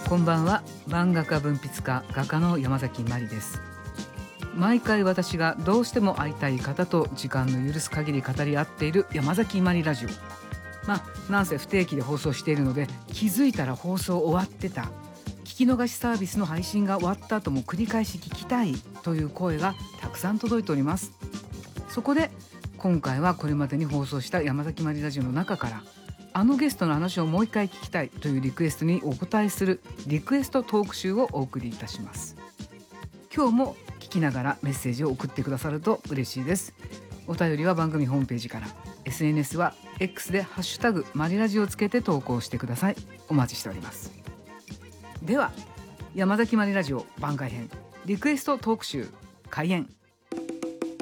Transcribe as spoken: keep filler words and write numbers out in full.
こんばんは。漫画家文筆家画家の山崎まりです。毎回私がどうしても会いたい方と時間の許す限り語り合っている山崎まりラジオ。まあなんせ不定期で放送しているので、気づいたら放送終わってた、聞き逃しサービスの配信が終わった後も繰り返し聞きたいという声がたくさん届いております。そこで今回はこれまでに放送した山崎まりラジオの中から、あのゲストの話をもう一回聞きたいというリクエストにお答えするリクエストトーク集をお送りいたします。今日も聞きながらメッセージを送ってくださると嬉しいです。お便りは番組ホームページから、 エスエヌエス は X でハッシュタグマリラジをつけて投稿してください。お待ちしております。では山崎まりラジオ番外編リクエストトーク集開演。